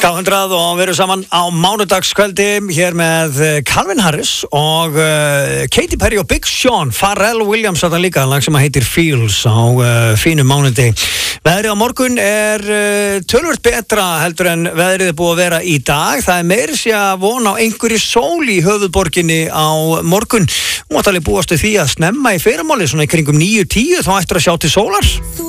K100 og við erum saman á mánudagskvöldi hér með Calvin Harris og Katy Perry og Big Sean. Pharrell Williams þetta líka, lag sem heitir Feels á fínum mánundi. Veðrið á morgun töluvert betra heldur en veðrið búið að vera í dag. Það meira sé að vona á einhverju sól í höfuðborginni á morgun. Hún átti alveg búast við því að snemma í fyrramáli, svona í kringum 9-10, þá ættir að sjá til sólar.